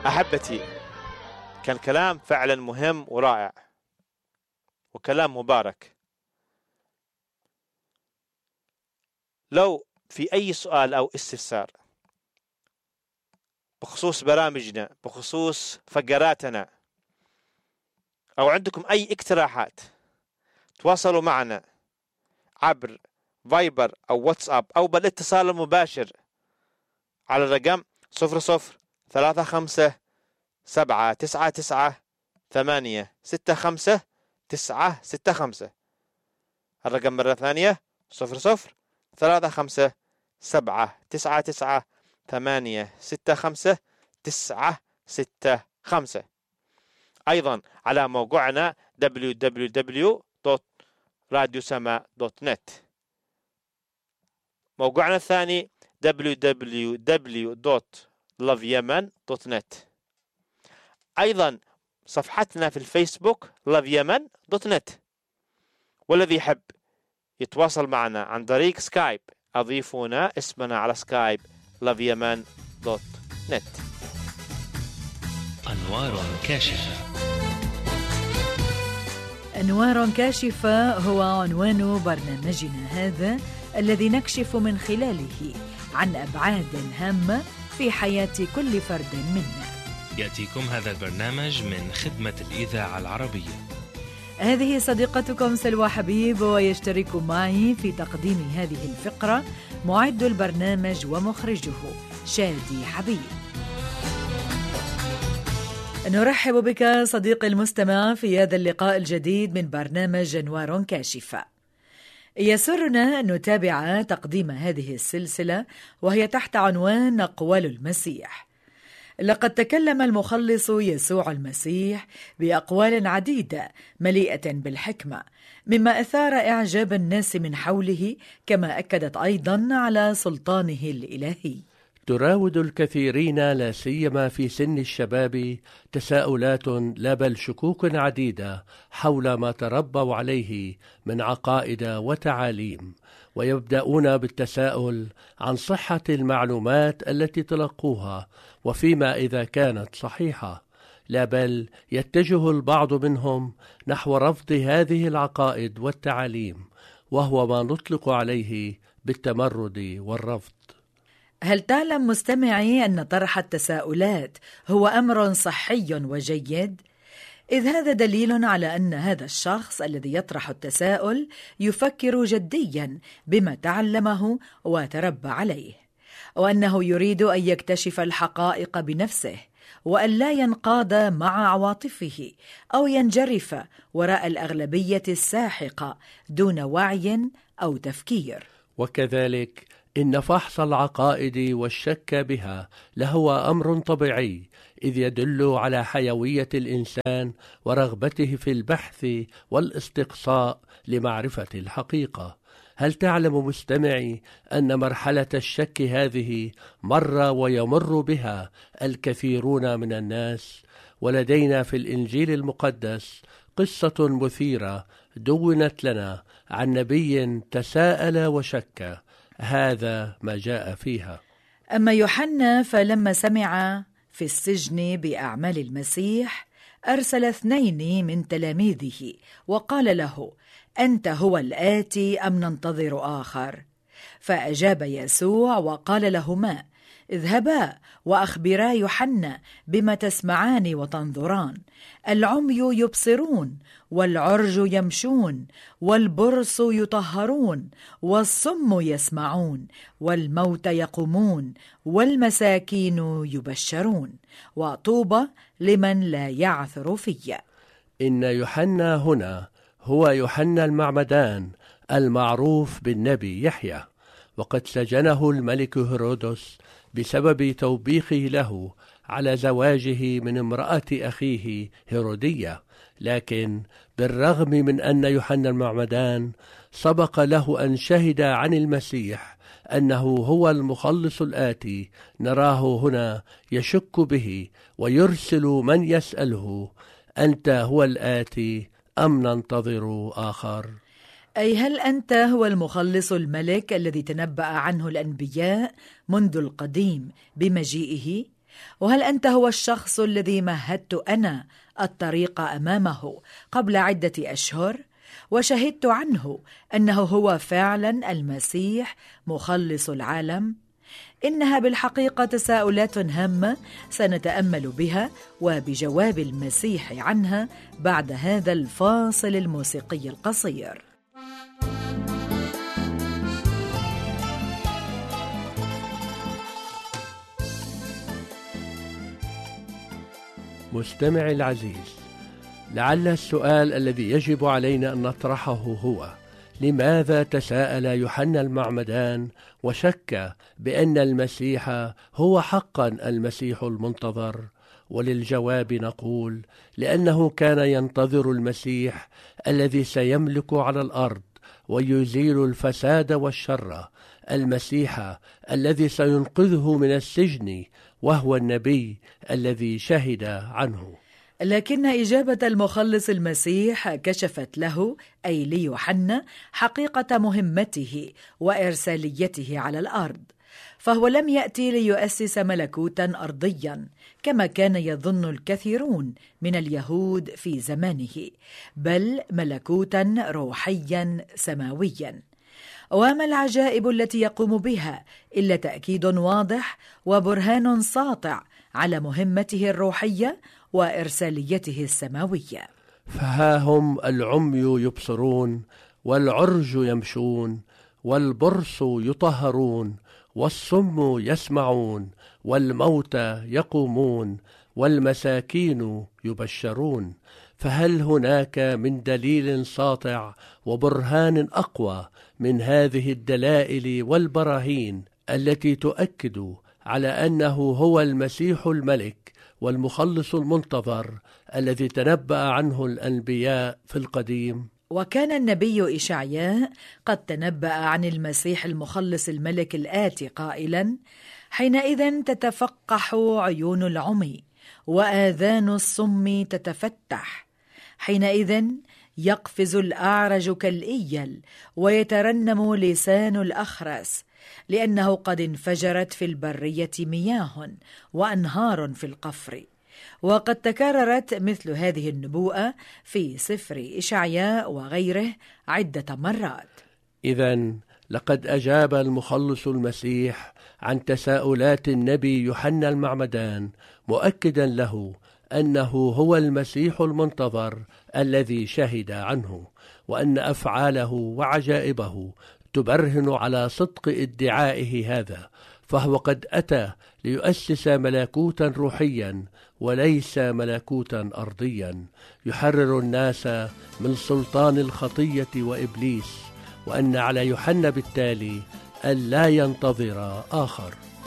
أحبتي، كان كلام فعلا مهم ورائع وكلام مبارك. لو في أي سؤال أو استفسار بخصوص برامجنا، بخصوص فقراتنا، أو عندكم أي اقتراحات، تواصلوا معنا عبر فايبر أو واتساب أو بالاتصال المباشر على الرقم 0035999865. الرقم مرة ثانية 0035999865. أيضا على موقعنا www.radiosama.net. موقعنا الثاني www.loveyemen.net. أيضا صفحتنا في الفيسبوك loveyemen.net. والذي يحب يتواصل معنا عن طريق سكايب، أضيفونا اسمنا على سكايب loveyemen.net. أنوار كاشفة. أنوار كاشفة هو عنوان برنامجنا هذا، الذي نكشف من خلاله عن أبعاد هامة في حياة كل فرد منا. يأتيكم هذا البرنامج من خدمة الإذاعة العربية. هذه صديقتكم سلوى حبيب، ويشترك معي في تقديم هذه الفقرة معد البرنامج ومخرجه شادي حبيب. نرحب بك صديقي المستمع في هذا اللقاء الجديد من برنامج أنوار كاشفة. يسرنا أن نتابع تقديم هذه السلسلة وهي تحت عنوان أقوال المسيح. لقد تكلم المخلص يسوع المسيح بأقوال عديدة مليئة بالحكمة، مما أثار إعجاب الناس من حوله، كما أكدت أيضا على سلطانه الإلهي. تراود الكثيرين لا سيما في سن الشباب تساؤلات لا بل شكوك عديدة حول ما تربوا عليه من عقائد وتعاليم، ويبدأون بالتساؤل عن صحة المعلومات التي تلقوها وفيما إذا كانت صحيحة، لا بل يتجه البعض منهم نحو رفض هذه العقائد والتعاليم، وهو ما نطلق عليه بالتمرد والرفض. هل تعلم مستمعي أن طرح التساؤلات هو أمر صحي وجيد؟ إذ هذا دليل على أن هذا الشخص الذي يطرح التساؤل يفكر جديا بما تعلمه وتربى عليه، وأنه يريد أن يكتشف الحقائق بنفسه، وأن لا ينقاد مع عواطفه أو ينجرف وراء الأغلبية الساحقة دون وعي أو تفكير. وكذلك إن فحص العقائد والشك بها لهو أمر طبيعي، إذ يدل على حيوية الإنسان ورغبته في البحث والاستقصاء لمعرفة الحقيقة. هل تعلم مستمعي أن مرحلة الشك هذه مر ويمر بها الكثيرون من الناس؟ ولدينا في الإنجيل المقدس قصة مثيرة دونت لنا عن نبي تساءل وشك، هذا ما جاء فيها. أما يوحنا فلما سمع في السجن بأعمال المسيح أرسل 2 من تلاميذه وقال له: أنت هو الآتي أم ننتظر آخر؟ فأجاب يسوع وقال لهما: اذهبا وأخبرا يوحنا بما تسمعان وتنظران، العمي يبصرون، والعرج يمشون، والبرص يطهرون، والصم يسمعون، والموت يقومون، والمساكين يبشرون، وطوبى لمن لا يعثر في. إن يوحنا هنا هو يوحنا المعمدان المعروف بالنبي يحيى، وقد سجنه الملك هيرودس بسبب توبيخه له على زواجه من امرأة أخيه هيرودية. لكن بالرغم من أن يوحنا المعمدان سبق له أن شهد عن المسيح أنه هو المخلص الآتي، نراه هنا يشك به ويرسل من يسأله: أنت هو الآتي أم ننتظر آخر؟ أي هل أنت هو المخلص الملك الذي تنبأ عنه الأنبياء منذ القديم بمجيئه؟ وهل أنت هو الشخص الذي مهدت أنا الطريق أمامه قبل عدة أشهر وشهدت عنه أنه هو فعلا المسيح مخلص العالم؟ إنها بالحقيقة تساؤلات هامة سنتأمل بها وبجواب المسيح عنها بعد هذا الفاصل الموسيقي القصير. مستمعي العزيز، لعل السؤال الذي يجب علينا أن نطرحه هو: لماذا تساءل يوحنا المعمدان وشك بأن المسيح هو حقا المسيح المنتظر؟ وللجواب نقول: لأنه كان ينتظر المسيح الذي سيملك على الأرض ويزيل الفساد والشر، المسيح الذي سينقذه من السجن، وهو النبي الذي شهد عنه. لكن إجابة المخلص المسيح كشفت له، أي ليوحنا، حقيقة مهمته وإرساليته على الأرض، فهو لم يأتي ليؤسس ملكوتا أرضيا كما كان يظن الكثيرون من اليهود في زمانه، بل ملكوتا روحيا سماويا. وما العجائب التي يقوم بها إلا تأكيد واضح وبرهان ساطع على مهمته الروحية وإرساليته السماوية. فها هم العمي يبصرون، والعرج يمشون، والبرص يطهرون، والصم يسمعون، والموتى يقومون، والمساكين يبشرون. فهل هناك من دليل ساطع وبرهان أقوى من هذه الدلائل والبراهين التي تؤكد على أنه هو المسيح الملك والمخلص المنتظر الذي تنبأ عنه الأنبياء في القديم؟ وكان النبي إشعياء قد تنبأ عن المسيح المخلص الملك الآتي قائلا: حينئذ تتفقح عيون العمي وآذان الصم تتفتح، حينئذ يقفز الأعرج كالإيل ويترنم لسان الأخرس، لأنه قد انفجرت في البرية مياه وأنهار في القفر. وقد تكررت مثل هذه النبوءة في سفر إشعياء وغيره عدة مرات. إذن لقد أجاب المخلص المسيح عن تساؤلات النبي يوحنا المعمدان، مؤكدا له أنه هو المسيح المنتظر الذي شهد عنه، وأن أفعاله وعجائبه تبرهن على صدق ادعائه هذا، فهو قد أتى ليؤسس ملكوتا روحيا وليس ملكوتا أرضيا، يحرر الناس من سلطان الخطية وإبليس، وأن على يوحنا بالتالي أن لا ينتظر آخر.